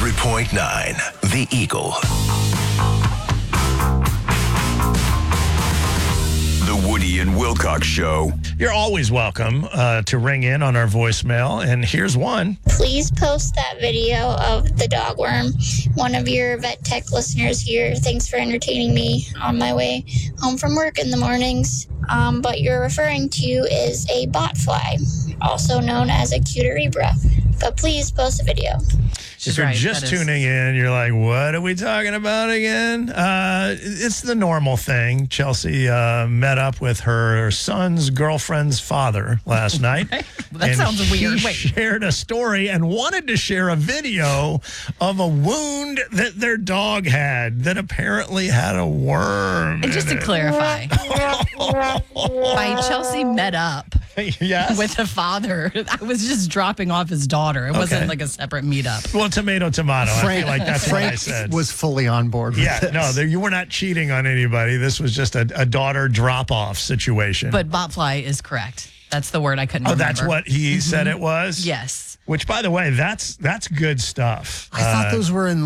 100.9 The Eagle. The Woody and Wilcox Show. You're always welcome to ring in on our voicemail, and here's one. Please post that video of the dog worm. One of your vet tech listeners here. Thanks for entertaining me on my way home from work in the mornings. What you're referring to is a botfly, also known as a cuterebra. But please post a video. If you're just tuning in, you're like, what are we talking about again? It's the normal thing. Chelsea met up with her son's girlfriend's father last night. That sounds weird. He shared a story and wanted to share a video of a wound that their dog had that apparently had a worm. And just to clarify, Chelsea met up yes. with the father. I was just dropping off his daughter. It wasn't like a separate meetup. Well, tomato. I feel like that's what I said. Was fully on board with this. No, you were not cheating on anybody. This was just a daughter drop-off situation. But botfly is correct. That's the word I couldn't remember. Oh, that's what he said it was? Yes. Which, by the way, that's good stuff. I thought those were in